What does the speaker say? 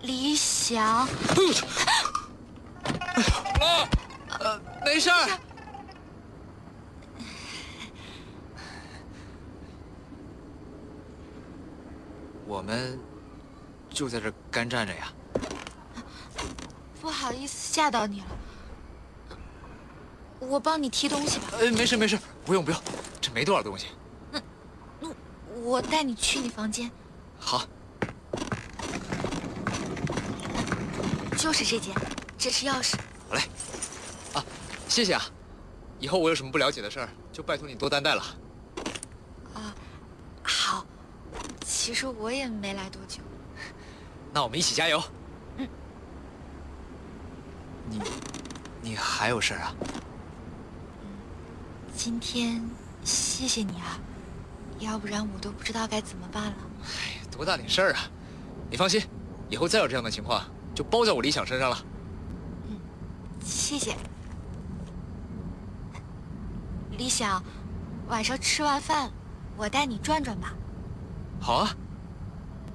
李想， 没事儿。我们就在这儿干站着呀。 不好意思吓到你了，我帮你提东西吧。 没事没事，不用不用，这没多少东西。 那我带你去你房间。 好。 就是这间，这是钥匙。 好嘞。啊，谢谢啊。以后我有什么不了解的事儿，就拜托你多担待了。 好。其实我也没来多久。 那我们一起加油。 嗯。 你还有事儿啊？ 今天谢谢你啊，要不然我都不知道该怎么办了。 哎呀，多大点事儿啊！你放心，以后再有这样的情况，就包在我理想身上了。 谢谢。理想，晚上吃完饭，我带你转转吧。 好啊，